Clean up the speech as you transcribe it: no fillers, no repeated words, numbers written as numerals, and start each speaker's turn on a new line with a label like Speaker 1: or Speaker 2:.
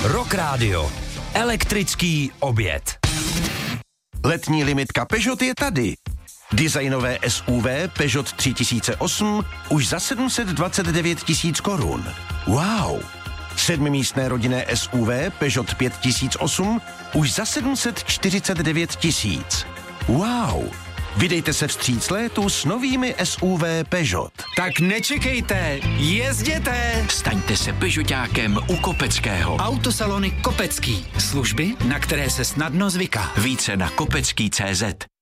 Speaker 1: Rock Radio. Elektrický oběd.
Speaker 2: Letní limitka Peugeot je tady. Designové SUV Peugeot 3008 už za 729 000 korun. Wow! 7místné rodinné SUV Peugeot 5008 už za 749 000. Wow! Vydejte se vstříc létu s novými SUV Peugeot.
Speaker 1: Tak nečekejte, jezděte!
Speaker 3: Staňte se Peugeotákem u Kopeckého.
Speaker 1: Autosalony Kopecký. Služby, na které se snadno zvyká.
Speaker 3: Více na kopecký.cz.